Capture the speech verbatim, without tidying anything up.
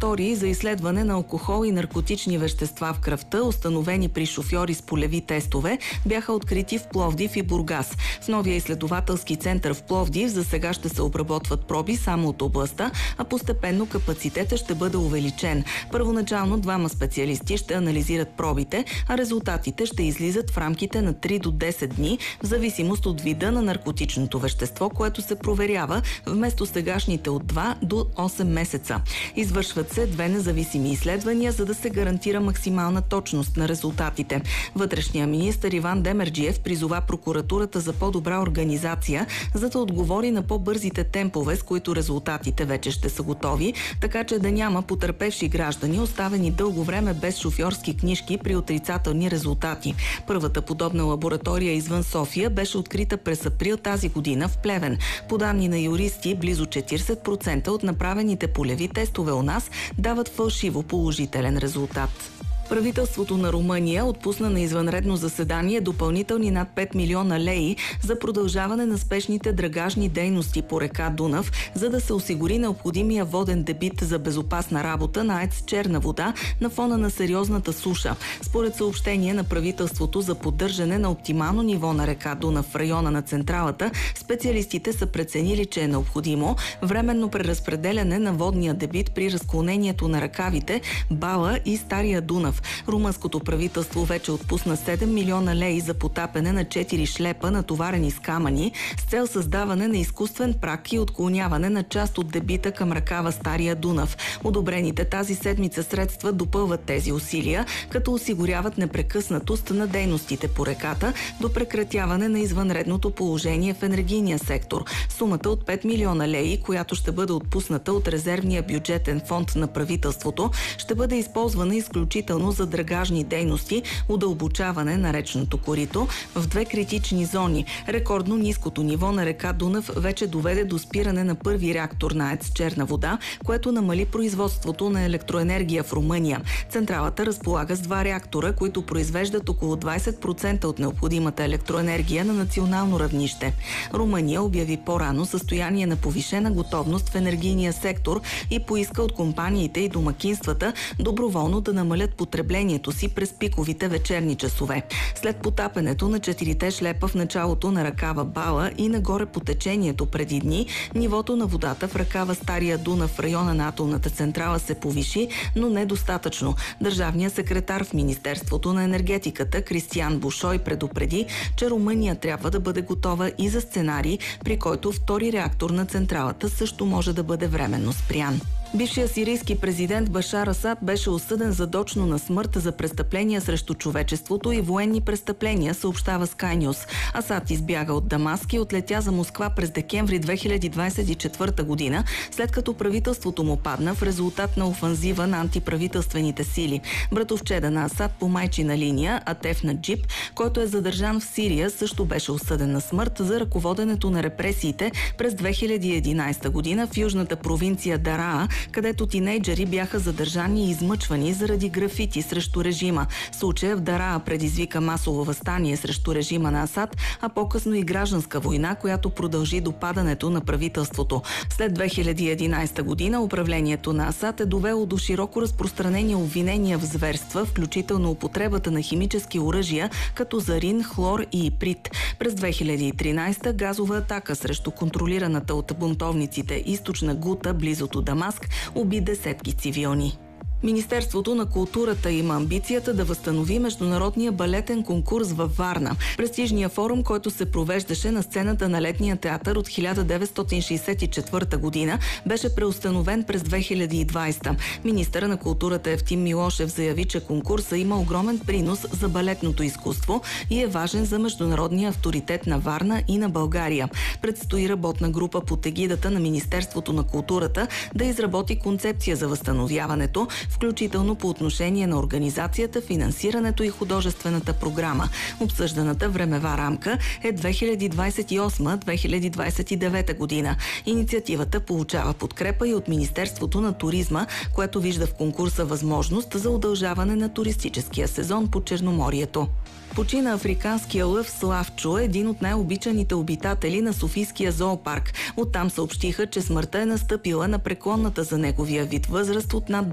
лаборатории за изследване на алкохол и наркотични вещества в кръвта, установени при шофьори с полеви тестове, бяха открити в Пловдив и Бургас. В новия изследователски център в Пловдив за сега ще се обработват проби само от областта, а постепенно капацитета ще бъде увеличен. Първоначално двама специалисти ще анализират пробите, а резултатите ще излизат в рамките на три до десет дни, в зависимост от вида на наркотичното вещество, което се проверява, вместо сегашните от два до осем месеца. Извършват се две независими изследвания, за да се гарантира максимална точност на резултатите. Вътрешният министър Иван Демерджиев призова прокуратурата за по-добра организация, за да отговори на по-бързите темпове, с които резултатите вече ще са готови, така че да няма потърпевши граждани, оставени дълго време без шофьорски книжки при отрицателни резултати. Първата подобна лаборатория извън София беше открита през април тази година в Плевен. По данни на юристи, близо четиридесет процента от направените полеви тестове у нас дават фалшиво положителен резултат. Правителството на Румъния отпусна на извънредно заседание допълнителни над пет милиона леи за продължаване на спешните драгажни дейности по река Дунав, за да се осигури необходимия воден дебит за безопасна работа на АЕЦ Черна вода на фона на сериозната суша. Според съобщение на правителството за поддържане на оптимално ниво на река Дунав в района на централата, специалистите са преценили, че е необходимо временно преразпределяне на водния дебит при разклонението на ръкавите Бала и Стария Дунав. Румънското правителство вече отпусна седем милиона леи за потапене на четири шлепа, натоварени с камъни, с цел създаване на изкуствен прак и отклоняване на част от дебита към ръкава Стария Дунав. Одобрените тази седмица средства допълват тези усилия, като осигуряват непрекъснатост на дейностите по реката до прекратяване на извънредното положение в енергийния сектор. Сумата от пет милиона леи, която ще бъде отпусната от резервния бюджетен фонд на правителството, ще бъде използвана изключително за драгажни дейности, удълбочаване на речното корито в две критични зони. Рекордно ниското ниво на река Дунав вече доведе до спиране на първи реактор на АЕЦ Черна вода, което намали производството на електроенергия в Румъния. Централата разполага с два реактора, които произвеждат около двадесет процента от необходимата електроенергия на национално равнище. Румъния обяви по-рано състояние на повишена готовност в енергийния сектор и поиска от компаниите и домакинствата доброволно да намалят потреблението си през пиковите вечерни часове. След потапенето на четирите шлепа в началото на ръкава Бала и нагоре по течението преди дни, нивото на водата в ръкава Стария Дунав в района на атомната централа се повиши, но недостатъчно. Държавният секретар в Министерството на енергетиката Кристиян Бушой предупреди, че Румъния трябва да бъде готова и за сценарий, при който втори реактор на централата също може да бъде временно спрян. Бившият сирийски президент Башар Асад беше осъден задочно на смърт за престъпления срещу човечеството и военни престъпления, съобщава Sky News. Асад избяга от Дамаск и отлетя за Москва през декември две хиляди двадесет и четвърта година, след като правителството му падна в резултат на офанзива на антиправителствените сили. Братовчеда на Асад по майчина линия, Атеф Наджиб, който е задържан в Сирия, също беше осъден на смърт за ръководенето на репресиите през две хиляди и единадесета година в южната провинция Дараа, където тинейджери бяха задържани и измъчвани заради графити срещу режима. Случая в Дараа предизвика масово въстание срещу режима на Асад, а по-късно и гражданска война, която продължи до падането на правителството. След две хиляди и единадесета година управлението на Асад е довело до широко разпространени обвинения в зверства, включително употребата на химически оръжия, като зарин, хлор и иприт. През две хиляди и тринадесета газова атака срещу контролираната от бунтовниците източна Гута, близо до Дамаск, уби десетки цивилни. Министерството на културата има амбицията да възстанови международния балетен конкурс във Варна. Престижния форум, който се провеждаше на сцената на Летния театър от хиляда деветстотин шейсет и четвърта година, беше преустановен през две хиляди и двадесета. Министърът на културата Евтим Милошев заяви, че конкурса има огромен принос за балетното изкуство и е важен за международния авторитет на Варна и на България. Предстои работна група под егидата на Министерството на културата да изработи концепция за възстановяването, включително по отношение на организацията, финансирането и художествената програма. Обсъжданата времева рамка е две хиляди двадесет и осма - две хиляди двадесет и девета година. Инициативата получава подкрепа и от Министерството на туризма, което вижда в конкурса възможност за удължаване на туристическия сезон по Черноморието. Почина африканския лъв Славчо, един от най-обичаните обитатели на Софийския зоопарк. Оттам съобщиха, че смъртта е настъпила на преклонната за неговия вид възраст от над